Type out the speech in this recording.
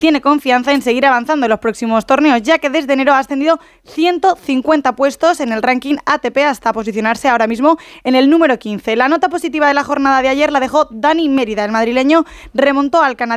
tiene confianza en seguir avanzando en los próximos torneos, ya que desde enero ha ascendido 150 puestos en el ranking ATP hasta posicionarse ahora mismo en el número 15. La nota positiva de la jornada de ayer la dejó Dani Mérida. El madrileño remontó al canadiense